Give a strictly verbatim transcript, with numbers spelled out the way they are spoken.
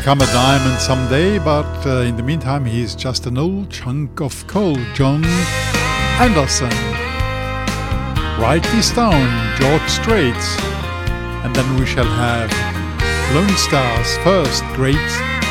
become a diamond someday, but uh, in the meantime, he's just an old chunk of coal. John Anderson. Write this down, George Strait. And then we shall have Lone Star's first great